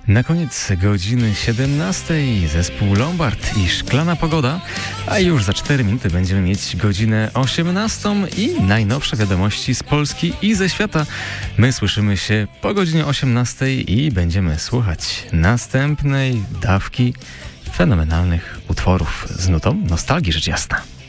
Na koniec godziny 17 zespół Lombard i Szklana Pogoda, a już za 4 minuty będziemy mieć godzinę 18 i najnowsze wiadomości z Polski i ze świata. My słyszymy się po godzinie 18 i będziemy słuchać następnej dawki fenomenalnych utworów z nutą nostalgii, rzecz jasna.